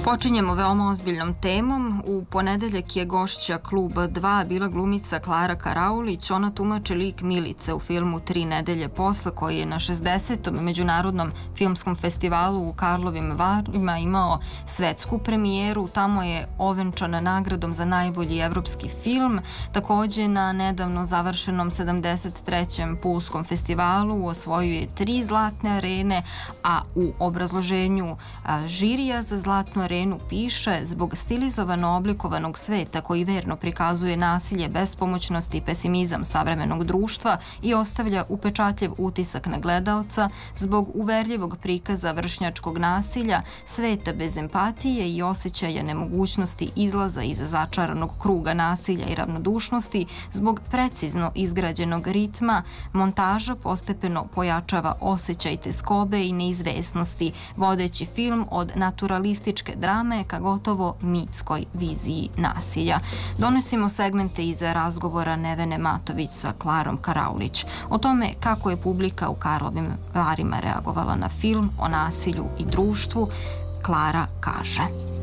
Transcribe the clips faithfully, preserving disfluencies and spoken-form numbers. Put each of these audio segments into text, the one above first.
Počinjemo veoma ozbiljnom temom. U ponedeljak je gošća Kluba dva bila glumica Klara Karaulić. Ona tumači lik Milice u filmu Tri nedelje posle, koji je na šezdesetom Međunarodnom filmskom festivalu u Karlovim Varima imao svetsku premijeru. Tamo je ovenčana nagradom za najbolji evropski film. Takođe na nedavno završenom sedamdeset trećem Pulskom festivalu osvojuje tri zlatne arene, a u obrazloženju žirija za zlatnu arenu piše: zbog stilizovano oblikovanog sveta koji verno prikazuje nasilje, bespomoćnost i pesimizam savremenog društva i ostavlja upečatljiv utisak na gledaoca, zbog uverljivog prikaza vršnjačkog nasilja, sveta bez empatije i osjećaja nemogućnosti izlaza iz začaranog kruga nasilja i ravnodušnosti, zbog precizno izgrađenog ritma, montaža postepeno pojačava osjećaj teskobe i neizvesnosti, vodeći film od naturalističke drame ka gotovo mitskoj viziji nasilja. Donosimo segmente iz razgovora Nevene Matović sa Klarom Karaulić o tome kako je publika u Karlovim Varima reagovala na film o nasilju i društvu. Klara kaže: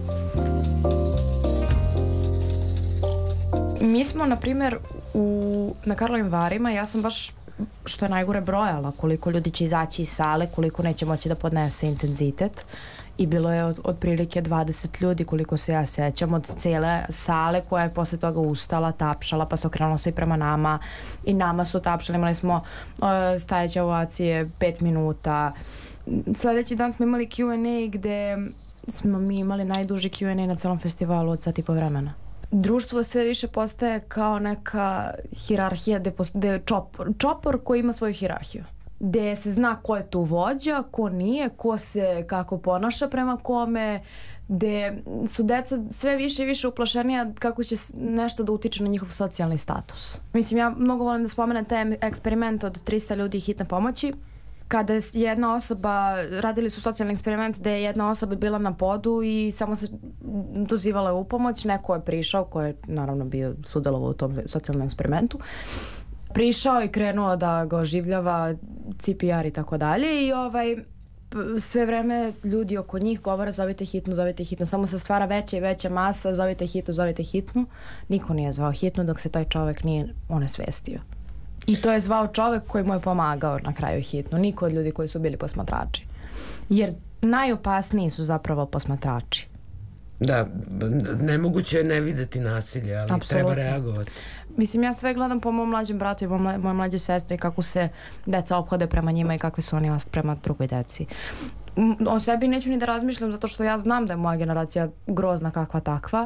Mi smo, na primjer, u, na Karlovim Varima, ja sam baš, što je najgore, brojala koliko ljudi će izaći iz sale, koliko neće moći da podnese intenzitet. I bilo je od, otprilike dvadeset ljudi, koliko se ja sećam, od cele sale, koja je posle toga ustala, tapšala, pa se okrenula svi prema nama i nama su tapšali. Imali smo uh, stajeće ovacije pet minuta. Sledeći dan smo imali Q and A gde smo mi imali najduži Q and A na celom festivalu od sat i po vremena. Društvo sve više postaje kao neka hirarhija, gde je čopor, čopor koji ima svoju hirarhiju, gde se zna ko je tu vođa, ko nije, ko se kako ponaša prema kome, gde su deca sve više i više uplašenija kako će nešto da utiče na njihov socijalni status. Mislim, ja mnogo volim da spomenem taj eksperiment od trista ljudi hitne pomoći, kada je jedna osoba, radili su socijalni eksperiment gde je jedna osoba bila na podu i samo se dozivala u pomoć, neko je prišao, ko je naravno bio sudelovao u tom socijalnom eksperimentu, prišao i krenuo da ga oživljava, C P R i tako dalje, i ovaj, sve vreme ljudi oko njih govore: zovite hitnu, zovite hitnu, samo se stvara veća i veća masa, zovite hitnu, zovite hitnu. Niko nije zvao hitnu dok se taj čovek nije onesvestio. I to je zvao čovek koji mu je pomagao na kraju hitnu, niko od ljudi koji su bili posmatrači. Jer najopasniji su zapravo posmatrači. Da, nemoguće je ne videti nasilje, ali Absolutno. Treba reagovati. Mislim, ja sve gledam po mom mlađem bratu i moje mlađe sestre, kako se deca ophode prema njima i kakvi su oni prema drugoj deci. O sebi neću ni da razmišljam, zato što ja znam da je moja generacija grozna kakva takva.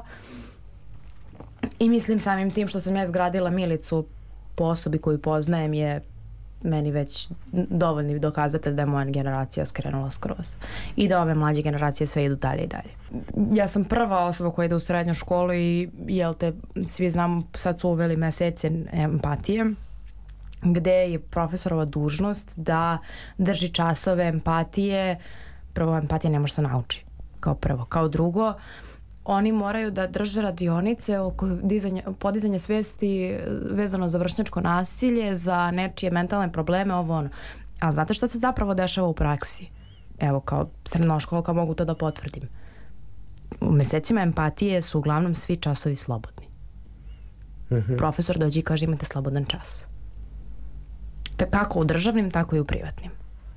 I mislim, samim tim što sam ja izgradila Milicu po osobi koju poznajem je meni već dovoljni dokazatelj da je moja generacija skrenula skroz i da ove mlađe generacije sve idu dalje i dalje. Ja sam prva osoba koja ide u srednju školu i, jel te, svi znamo, sad su uveli mesece empatije, gde je profesorova dužnost da drži časove empatije. Prvo, empatija ne može se nauči, kao prvo. Kao drugo, oni moraju da drže radionice oko dizanja, podizanja svesti vezano za vršnjačko nasilje, za nečije mentalne probleme, ovo ono. A znate šta se zapravo dešava u praksi? Evo, kao srednjoškolka mogu to da potvrdim. U mesecima empatije su uglavnom svi časovi slobodni. Mm-hmm. Profesor dođe i kaže: imate slobodan čas. Kako u državnim, tako i u privatnim.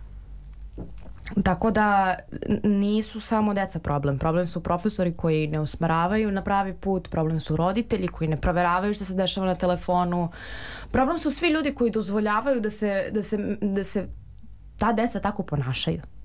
Tako da nisu samo deca problem. Problem su profesori koji ne usmeravaju na pravi put, problem su roditelji koji ne proveravaju što se dešava na telefonu, problem su svi ljudi koji dozvoljavaju da se, da se, da se ta deca tako ponašaju.